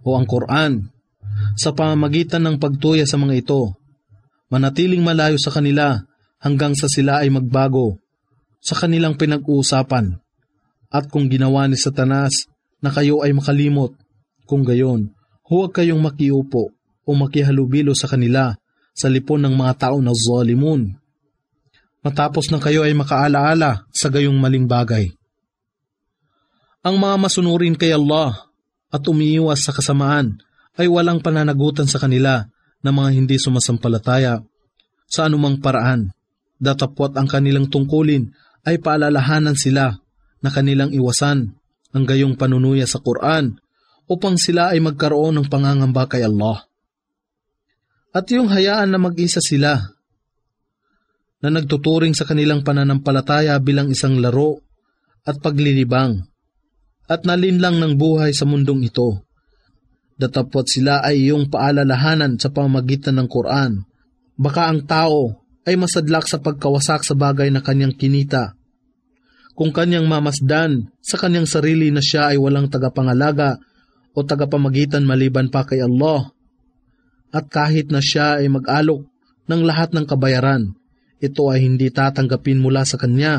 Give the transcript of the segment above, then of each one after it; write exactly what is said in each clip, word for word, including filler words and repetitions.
o ang Quran. Sa pamamagitan ng pagtuya sa mga ito, manatiling malayo sa kanila hanggang sa sila ay magbago sa kanilang pinag-uusapan. At kung ginawa ni Satanas na kayo ay makalimot, kung gayon, huwag kayong makiupo o makihalubilo sa kanila sa lipon ng mga tao na zalimun. Matapos na kayo ay makaalaala sa gayong maling bagay. Ang mga masunurin kay Allah at umiiwas sa kasamaan ay walang pananagutan sa kanila na mga hindi sumasampalataya sa anumang paraan. Datapwat ang kanilang tungkulin ay paalalahanan sila na kanilang iwasan ang gayong panunuya sa Quran upang sila ay magkaroon ng pangangamba kay Allah. At yung hayaan na mag-isa sila na nagtuturing sa kanilang pananampalataya bilang isang laro at paglilibang at nalinlang ng buhay sa mundong ito. Datapwat sila ay iyong paalalahanan sa pamamagitan ng Quran. Baka ang tao ay masadlak sa pagkawasak sa bagay na kanyang kinita. Kung kanyang mamasdan sa kanyang sarili na siya ay walang tagapangalaga o tagapamagitan maliban pa kay Allah. At kahit na siya ay mag-alok ng lahat ng kabayaran, ito ay hindi tatanggapin mula sa kanya.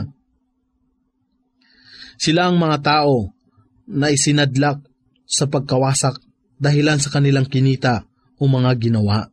Sila ang mga tao na isinadlak sa pagkawasak dahilan sa kanilang kinita o mga ginawa.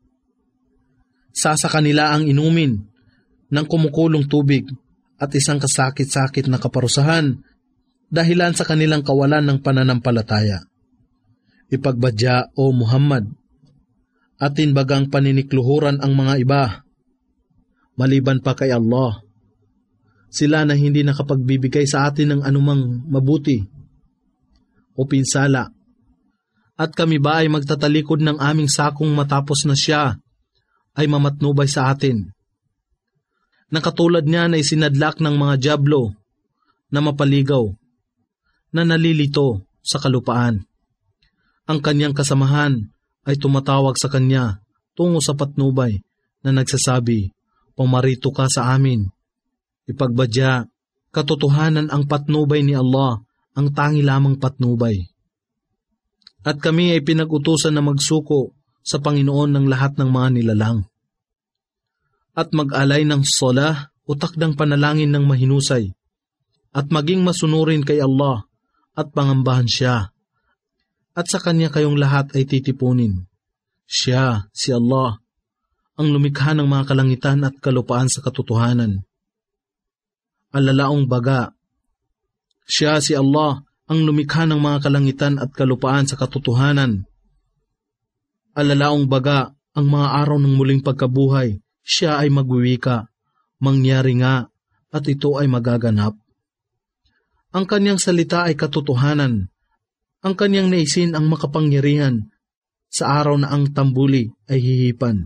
Sasa kanila ang inumin ng kumukulong tubig at isang kasakit-sakit na kaparusahan dahilan sa kanilang kawalan ng pananampalataya. Ipagbadya o Muhammad, atin bagang paninikluhuran ang mga iba, maliban pa kay Allah. Sila na hindi nakapagbibigay sa atin ng anumang mabuti o pinsala. At kami ba ay magtatalikod ng aming sakong matapos na siya ay mamatnubay sa atin? Nakatulad niya na isinadlak ng mga dyablo na mapaligaw, na nalilito sa kalupaan. Ang kanyang kasamahan ay tumatawag sa kanya tungo sa patnubay na nagsasabi, "Pumarito ka sa amin." Ipagbadya, katotohanan ang patnubay ni Allah, ang tangi lamang patnubay. At kami ay pinag-utusan na magsuko sa Panginoon ng lahat ng mga nilalang. At mag-alay ng sola o takdang panalangin ng mahinusay. At maging masunurin kay Allah at pangambahan siya. At sa kanya kayong lahat ay titipunin. Siya, si Allah, ang lumikha ng mga kalangitan at kalupaan sa katotohanan. Alalaong baga, siya si Allah, ang lumikha ng mga kalangitan at kalupaan sa katotohanan. Alalaong baga, ang mga araw ng muling pagkabuhay, siya ay magwiwika, mangyari nga, at ito ay magaganap. Ang kanyang salita ay katotohanan, ang kanyang naisin ang makapangyarihan, sa araw na ang tambuli ay hihipan.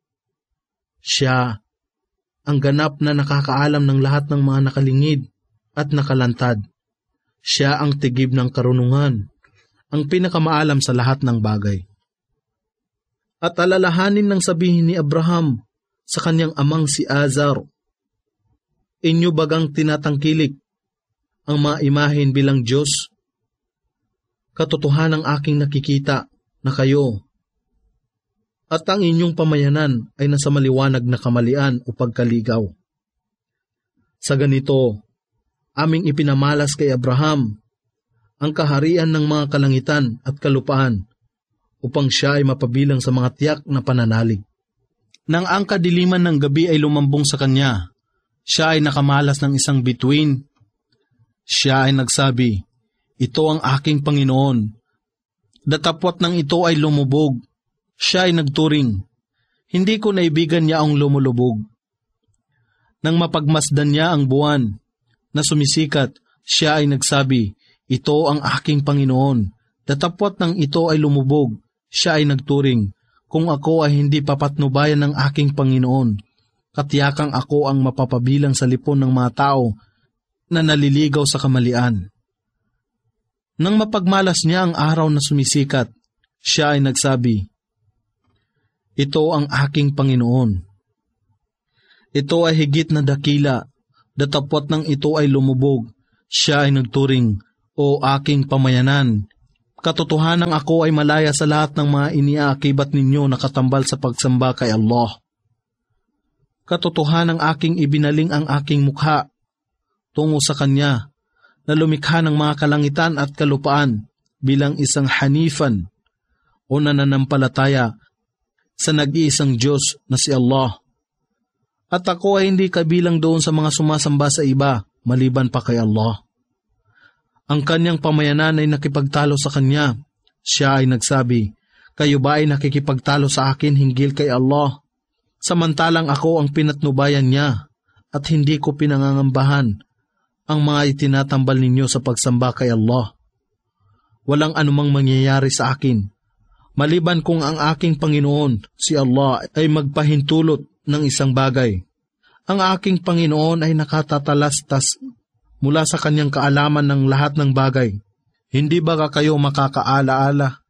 Siya, ang ganap na nakakaalam ng lahat ng mga nakalingid at nakalantad. Siya ang tigib ng karunungan, ang pinakamaalam sa lahat ng bagay. At alalahanin ng sabihin ni Abraham sa kanyang amang si Azar, "Inyo bagang tinatangkilik ang mga imahen bilang Diyos? Katotohanan ang aking nakikita na kayo, at ang inyong pamayanan ay nasa maliwanag na kamalian o pagkaligaw. Sa ganito, aming ipinamalas kay Abraham ang kaharian ng mga kalangitan at kalupaan upang siya ay mapabilang sa mga tiyak na pananalig. Nang ang kadiliman ng gabi ay lumambong sa kanya, siya ay nakamalas ng isang bituin. Siya ay nagsabi, 'Ito ang aking Panginoon.' Datapwat nang ito ay lumubog, siya ay nagturing, 'Hindi ko naibigan niya ang lumulubog.' Nang mapagmasdan niya ang buwan na sumisikat, siya ay nagsabi, 'Ito ang aking Panginoon.' Datapwat nang ito ay lumubog, siya ay nagturing, 'Kung ako ay hindi papatnubayan ng aking Panginoon, katiyakang ako ang mapapabilang sa lipon ng mga tao na naliligaw sa kamalian.' Nang mapagmalas niya ang araw na sumisikat, siya ay nagsabi, 'Ito ang aking Panginoon.' Ito ay higit na dakila, datapwat nang ito ay lumubog, siya ay nagturing, 'O aking pamayanan, Katotohanan ako ay malaya sa lahat ng mga iniaakibat ninyo na katambal sa pagsamba kay Allah. Katotohanan aking ibinaling ang aking mukha tungo sa Kanya na lumikha ng mga kalangitan at kalupaan bilang isang hanifan o nananampalataya sa nag-iisang Diyos na si Allah. At ako ay hindi kabilang doon sa mga sumasamba sa iba maliban pa kay Allah. Ang kanyang pamayanan ay nakipagtalo sa kanya. Siya ay nagsabi, "Kayo ba ay nakikipagtalo sa akin hinggil kay Allah? Samantalang ako ang pinatnubayan niya at hindi ko pinangangambahan ang mga itinatambal ninyo sa pagsamba kay Allah. Walang anumang mangyayari sa akin, maliban kung ang aking Panginoon, si Allah, ay magpahintulot ng isang bagay. Ang aking Panginoon ay nakatatalastas mula sa kanyang kaalaman ng lahat ng bagay. Hindi ba kayo makakaalaala?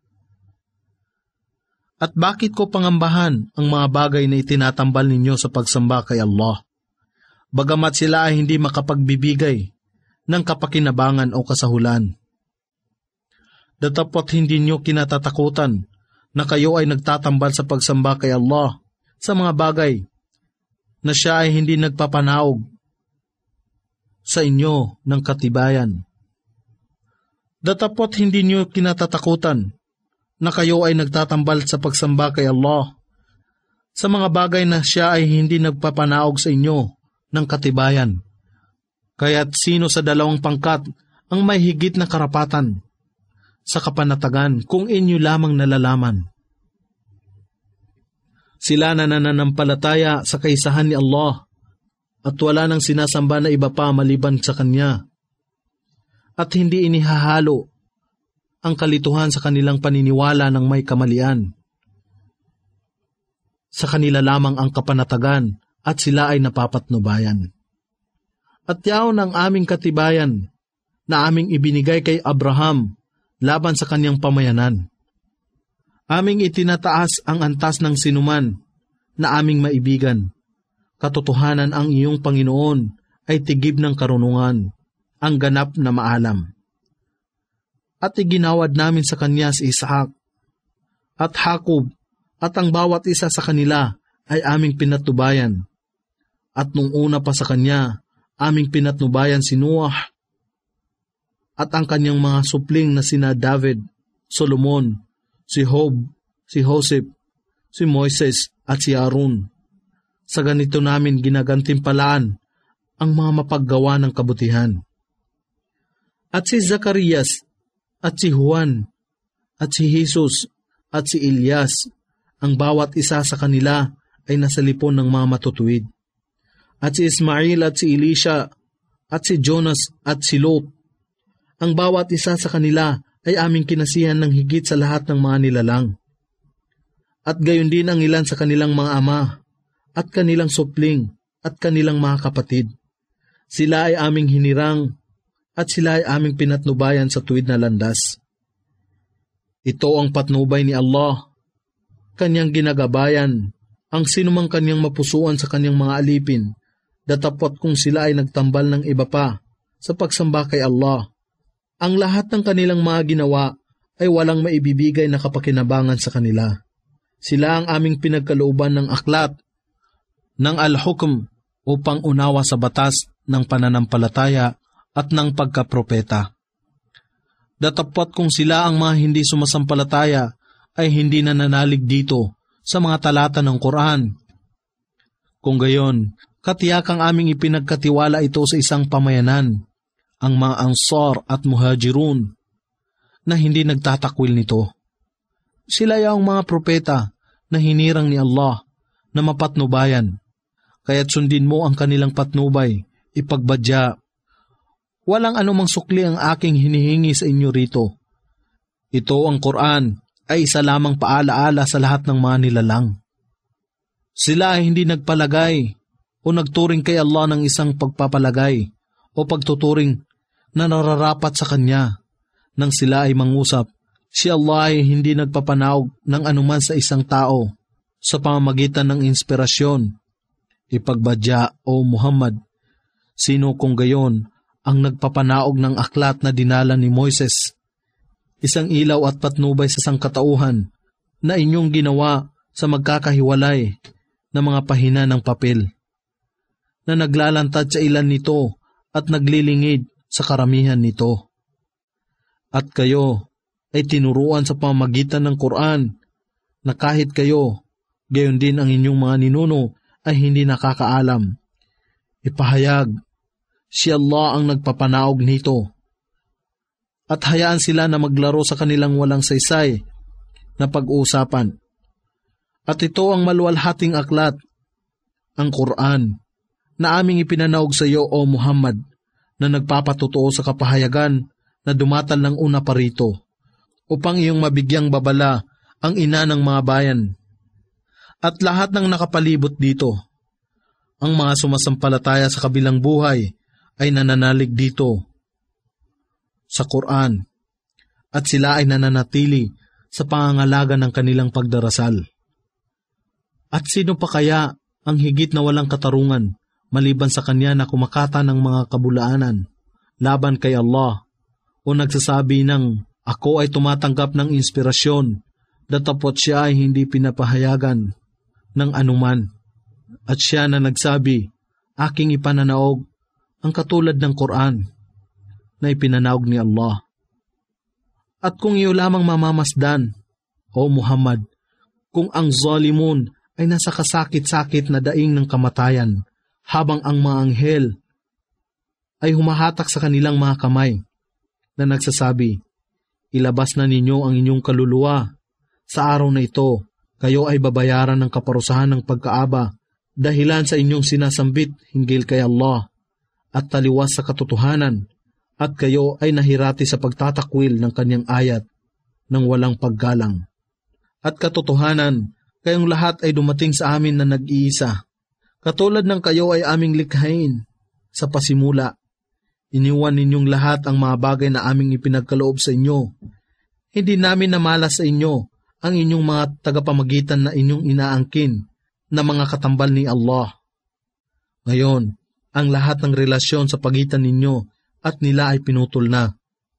At bakit ko pangambahan ang mga bagay na itinatambal ninyo sa pagsamba kay Allah? Bagamat sila ay hindi makapagbibigay ng kapakinabangan o kasahulan. Datapot hindi nyo kinatatakutan na kayo ay nagtatambal sa pagsamba kay Allah sa mga bagay na Siya ay hindi nagpapanaog sa inyo ng katibayan. Datapot hindi nyo kinatatakutan na kayo ay nagtatambal sa pagsamba kay Allah sa mga bagay na Siya ay hindi nagpapanaog sa inyo ng katibayan. Kaya't sino sa dalawang pangkat ang may higit na karapatan sa kapanatagan kung inyo lamang nalalaman? Sila na nananampalataya sa kaisahan ni Allah at wala nang sinasamba na iba pa maliban sa Kanya, at hindi inihahalo ang kalituhan sa kanilang paniniwala ng may kamalian. Sa kanila lamang ang kapanatagan at sila ay napapatnubayan. At yaon ang aming katibayan na aming ibinigay kay Abraham laban sa kanyang pamayanan. Aming itinataas ang antas ng sinuman na aming maibigan. Katotohanan ang iyong Panginoon ay tigib ng karunungan, ang ganap na maalam. At iginawad namin sa kanya si Isaac at Jacob, at ang bawat isa sa kanila ay aming pinatnubayan. At nung una pa sa kanya, aming pinatnubayan si Noah at ang kanyang mga supling na sina David, Solomon, si Job, si Joseph, si Moises at si Aaron. Sa ganito namin ginagantimpalaan ang mga mapaggawa ng kabutihan. At si Zacarias, at si Juan, at si Jesus, at si Elias, ang bawat isa sa kanila ay nasa lipon ng mga matutuwid. At si Ismail at si Elisha, at si Jonas at si Lot, ang bawat isa sa kanila ay aming kinasihan ng higit sa lahat ng mga nilalang. At gayon din ang ilan sa kanilang mga ama, at kanilang supling, at kanilang mga kapatid. Sila ay aming hinirang, at sila ay aming pinatnubayan sa tuwid na landas. Ito ang patnubay ni Allah, kanyang ginagabayan, ang sinumang kanyang mapusuan sa kanyang mga alipin, datapot kung sila ay nagtambal ng iba pa sa pagsamba kay Allah. Ang lahat ng kanilang mga ginawa ay walang maibibigay na kapakinabangan sa kanila. Sila ang aming pinagkalooban ng aklat, ng al-hukm upang unawa sa batas ng pananampalataya at ng pagkapropeta. Datapot kung sila ang mga hindi sumasampalataya ay hindi nananalig dito sa mga talata ng Quran. Kung gayon, katiyakang aming ipinagkatiwala ito sa isang pamayanan, ang mga Ansar at Muhajirun, na hindi nagtatakwil nito. Sila ay ang mga propeta na hinirang ni Allah na mapatnubayan, kaya't sundin mo ang kanilang patnubay, ipagbadya. Walang anumang sukli ang aking hinihingi sa inyo rito. Ito ang Quran ay isa lamang paalaala sa lahat ng mga nilalang. Sila ay hindi nagpalagay o nagturing kay Allah ng isang pagpapalagay o pagtuturing na nararapat sa Kanya. Nang sila ay mangusap, si Allah ay hindi nagpapanaog ng anuman sa isang tao sa pamamagitan ng inspirasyon. Ipagbadya, O Muhammad, sino kung gayon ang nagpapanaog ng aklat na dinala ni Moises? isang ilaw at patnubay sa sangkatauhan na inyong ginawa sa magkakahiwalay na mga pahina ng papel, na naglalantad sa ilan nito at naglilingid sa karamihan nito. At kayo ay tinuruan sa pamamagitan ng Quran na kahit kayo, gayon din ang inyong mga ninuno ay hindi nakakaalam. Ipahayag, si Allah ang nagpapanaog nito. At hayaan sila na maglaro sa kanilang walang saysay na pag-uusapan. At ito ang maluwalhating aklat, ang Quran, na aming ipinanaog sa iyo, O Muhammad, na nagpapatutuo sa kapahayagan na dumatal ng una pa rito, upang iyong mabigyang babala ang ina ng mga bayan. At lahat ng nakapalibot dito, ang mga sumasampalataya sa kabilang buhay ay nananalig dito sa Quran, at sila ay nananatili sa pangangalaga ng kanilang pagdarasal. At sino pa kaya ang higit na walang katarungan maliban sa kanya na kumakata ng mga kabulaanan laban kay Allah, o nagsasabi ng ako ay tumatanggap ng inspirasyon, datapot siya ay hindi pinapahayagan ng anuman, at siya na nagsabi aking ipananaog ang katulad ng Quran na ipinanaog ni Allah. At kung iyo lamang mamamasdan, O Muhammad, kung ang zalimun ay nasa kasakit-sakit na daing ng kamatayan, habang ang mga anghel ay humahatak sa kanilang mga kamay na nagsasabi, ilabas na ninyo ang inyong kaluluwa. Sa araw na ito, kayo ay babayaran ng kaparusahan ng pagkaaba dahilan sa inyong sinasambit hinggil kay Allah at taliwas sa katotohanan, at kayo ay nahirati sa pagtatakwil ng kanyang ayat ng walang paggalang. At katotohanan, kayong lahat ay dumating sa amin na nag-iisa. Katulad ng kayo ay aming likhain sa pasimula. Iniwan ninyong lahat ang mga bagay na aming ipinagkaloob sa inyo. Hindi namin namalas sa inyo ang inyong mga tagapamagitan na inyong inaangkin na mga katambal ni Allah. Ngayon, ang lahat ng relasyon sa pagitan ninyo at nila ay pinutol na.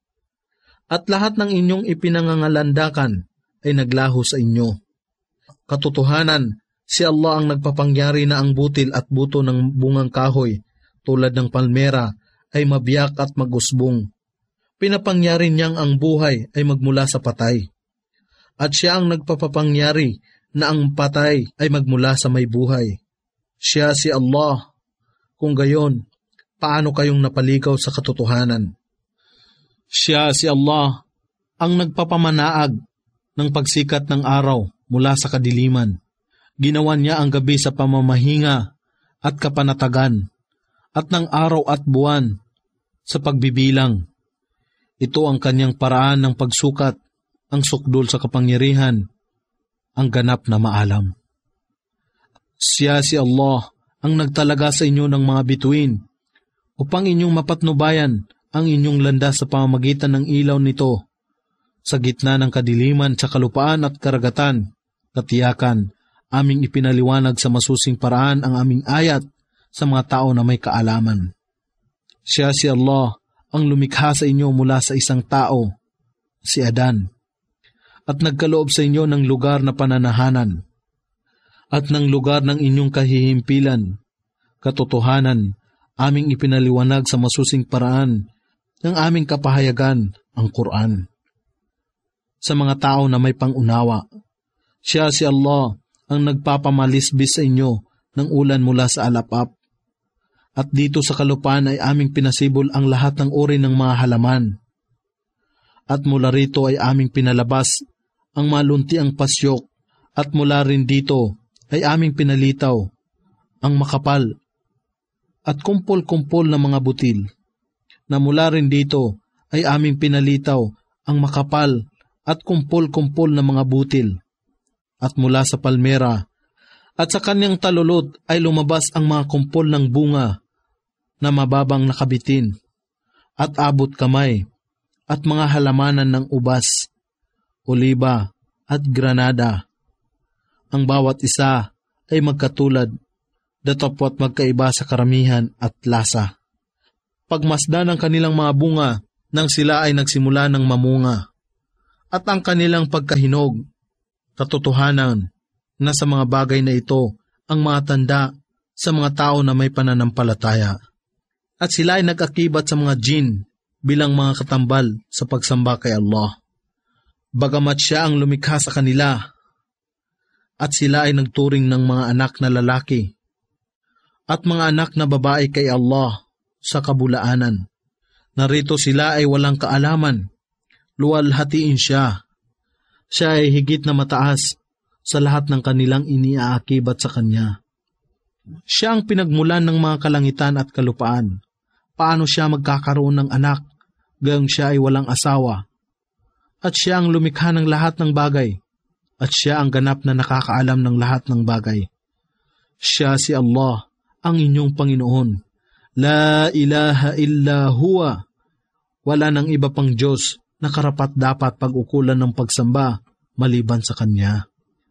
At lahat ng inyong ipinangangalandakan ay naglaho sa inyo. Katotohanan, si Allah ang nagpapangyari na ang butil at buto ng bungang kahoy tulad ng palmera ay mabiyak at magusbong. Pinapangyari niyang ang buhay ay magmula sa patay. At siya ang nagpapapangyari na ang patay ay magmula sa may buhay. Siya si Allah. Kung gayon, paano kayong napaligaw sa katotohanan? Siya si Allah ang nagpapamanaag ng pagsikat ng araw mula sa kadiliman. Ginawa niya ang gabi sa pamamahinga at kapanatagan, at ng araw at buwan sa pagbibilang. Ito ang kanyang paraan ng pagsukat, ang sukdol sa kapangyarihan, ang ganap na maalam. Siya si Allah ang nagtalaga sa inyo ng mga bituin, upang inyong mapatnubayan ang inyong landas sa pamamagitan ng ilaw nito, sa gitna ng kadiliman sa kalupaan at karagatan. Katiyakan, aming ipinaliwanag sa masusing paraan ang aming ayat sa mga tao na may kaalaman. Siya si Allah ang lumikha sa inyo mula sa isang tao, si Adan, at nagkaloob sa inyo ng lugar na pananahanan, at ng lugar ng inyong kahihimpilan. Katotohanan, aming ipinaliwanag sa masusing paraan ng aming kapahayagan, ang Quran, sa mga tao na may pangunawa. Siya si Allah ang nagpapamalisbis sa inyo ng ulan mula sa alapap, at dito sa kalupaan ay aming pinasibol ang lahat ng uri ng mga halaman. At mula rito ay aming pinalabas ang maluntiang pasyok, at mula rin dito ay aming pinalitaw ang makapal at kumpol-kumpol na mga butil, na mula rin dito ay aming pinalitaw ang makapal at kumpol-kumpol na mga butil, at mula sa palmera at sa kanyang talulot ay lumabas ang mga kumpol ng bunga na mababang nakabitin at abot kamay, at mga halamanan ng ubas, oliba at granada. Ang bawat isa ay magkatulad, datapwat magkaiba sa karamihan at lasa. Pagmasdan ng kanilang mga bunga nang sila ay nagsimula ng mamunga, at ang kanilang pagkahinog. Katotohanan na sa mga bagay na ito ang mga tanda sa mga tao na may pananampalataya. At sila ay nag-akibat sa mga jin bilang mga katambal sa pagsamba kay Allah. Bagamat siya ang lumikha sa kanila, at sila ay nagturing ng mga anak na lalaki at mga anak na babae kay Allah sa kabulaanan. Narito sila ay walang kaalaman, luwalhatiin siya. Siya ay higit na mataas sa lahat ng kanilang iniaakibat sa kanya. Siya ang pinagmulan ng mga kalangitan at kalupaan. Paano siya magkakaroon ng anak, gayong siya ay walang asawa? At siya ang lumikha ng lahat ng bagay, at siya ang ganap na nakakaalam ng lahat ng bagay. Siya si Allah, ang inyong Panginoon. La ilaha illa huwa. Wala nang iba pang Diyos na karapat dapat pag-ukulan ng pagsamba maliban sa Kanya.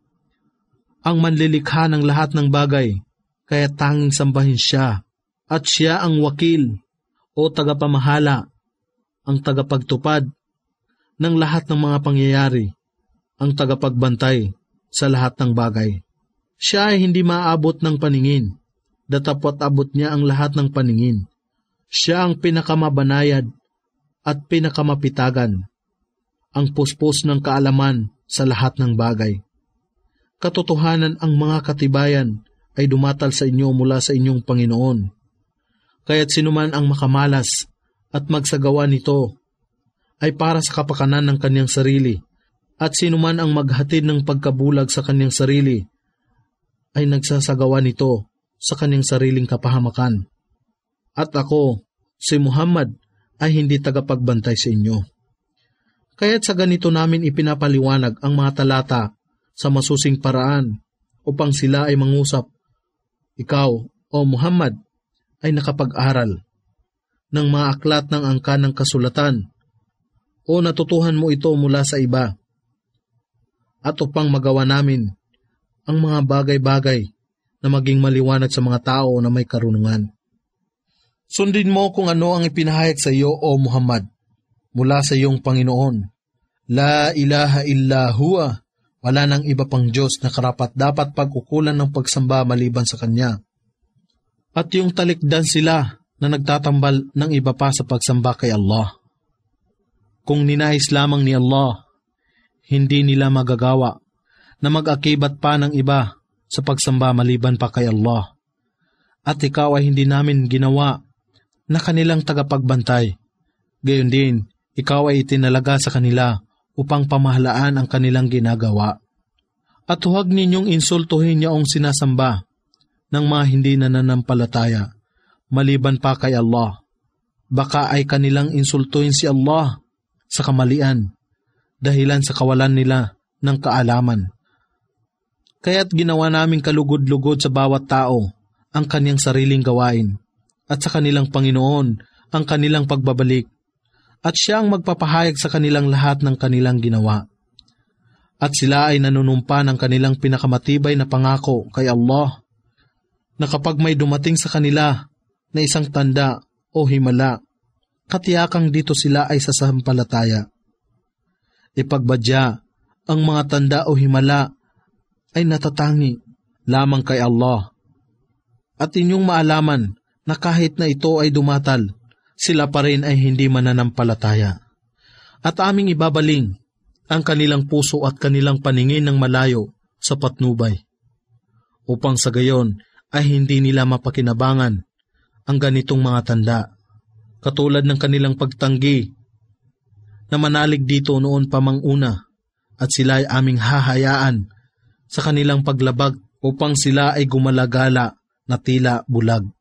Ang manlilikha ng lahat ng bagay, kaya tanging sambahin siya, at siya ang wakil o tagapamahala, ang tagapagtupad ng lahat ng mga pangyayari, ang tagapagbantay sa lahat ng bagay. Siya ay hindi maaabot ng paningin, datapwat-abot niya ang lahat ng paningin. Siya ang pinakamabanayad at pinakamapitagan, ang puspos ng kaalaman sa lahat ng bagay. Katotohanan ang mga katibayan ay dumatal sa inyo mula sa inyong Panginoon. Kaya't sinuman ang makamalas at magsagawa nito ay para sa kapakanan ng kanyang sarili, at sinuman ang maghatid ng pagkabulag sa kanyang sarili ay nagsasagawa nito sa kanyang sariling kapahamakan. At ako, si Muhammad, ay hindi tagapagbantay sa inyo. Kaya't sa ganito namin ipinapaliwanag ang mga talata sa masusing paraan upang sila ay mangusap. Ikaw, o Muhammad, ay nakapag-aral ng mga aklat ng angkan ng kasulatan o natutuhan mo ito mula sa iba, at upang magawa namin ang mga bagay-bagay na maging maliwanag sa mga tao na may karunungan. Sundin mo kung ano ang ipinahayag sa iyo, o Muhammad, mula sa iyong Panginoon. La ilaha illa huwa. Wala nang iba pang Diyos na karapat dapat pag-ukulan ng pagsamba maliban sa Kanya. At yung talikdan sila na nagtatambal ng iba pa sa pagsamba kay Allah. Kung ninais lamang ni Allah, hindi nila magagawa na mag-akibat pa ng iba sa pagsamba maliban pa kay Allah. At ikaw ay hindi namin ginawa na kanilang tagapagbantay. Gayon din, ikaw ay itinalaga sa kanila upang pamahalaan ang kanilang ginagawa. At huwag ninyong insultuhin yaong sinasamba ng mga hindi nananampalataya, maliban pa kay Allah. Baka ay kanilang insultuhin si Allah sa kamalian, dahilan sa kawalan nila ng kaalaman. Kaya't ginawa naming kalugod-lugod sa bawat tao ang kanyang sariling gawain, at sa kanilang Panginoon ang kanilang pagbabalik, at siya ang magpapahayag sa kanilang lahat ng kanilang ginawa. At sila ay nanunumpa ng kanilang pinakamatibay na pangako kay Allah, na kapag may dumating sa kanila na isang tanda o himala, katiyakang dito sila ay sasampalataya. Ipagbadya, ang mga tanda o himala ay natatangi lamang kay Allah. At inyong maalaman na kahit na ito ay dumatal, sila pa rin ay hindi mananampalataya. At aming ibabaling ang kanilang puso at kanilang paningin ng malayo sa patnubay, upang sa gayon ay hindi nila mapakinabangan ang ganitong mga tanda, katulad ng kanilang pagtanggi na manalig dito noon pa mang una, at sila ay aming hahayaan sa kanilang paglabag upang sila ay gumalagala na tila bulag.